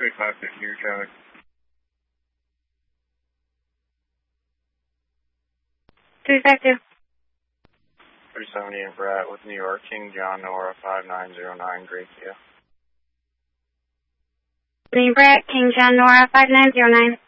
550, your traffic. 352. 370 and Brett with New York, King John, Nora 5909, Great View. Brett, King John, Nora 5909.